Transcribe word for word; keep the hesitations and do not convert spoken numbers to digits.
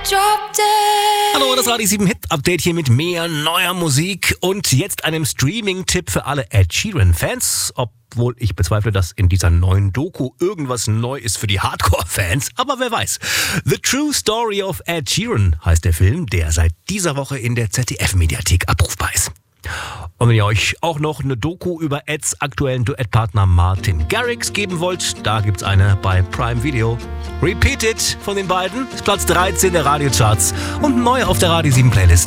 Hallo, das Radio sieben Hit Update hier mit mehr neuer Musik und jetzt einem Streaming-Tipp für alle Ed Sheeran-Fans. Obwohl ich bezweifle, dass in dieser neuen Doku irgendwas neu ist für die Hardcore-Fans, aber wer weiß. The True Story of Ed Sheeran heißt der Film, der seit dieser Woche in der Z D F-Mediathek abrufbar ist. Und wenn ihr euch auch noch eine Doku über Eds aktuellen Duettpartner Martin Garrix geben wollt, da gibt's eine bei Prime Video. Repeat It von den beiden ist Platz dreizehn der Radiocharts und neu auf der Radio sieben Playlist.